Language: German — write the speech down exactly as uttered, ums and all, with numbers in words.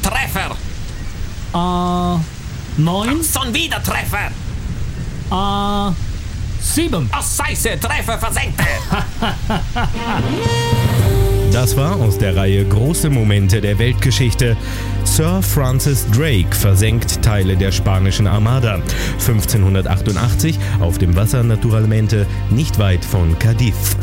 Treffer. Äh, neun. Schon wieder Treffer. Äh, sieben. Oh, Scheiße, Treffer versenkte. Das war aus der Reihe Große Momente der Weltgeschichte. Sir Francis Drake versenkt Teile der spanischen Armada. fünfzehnhundertachtundachtzig auf dem Wasser naturalmente nicht weit von Cádiz.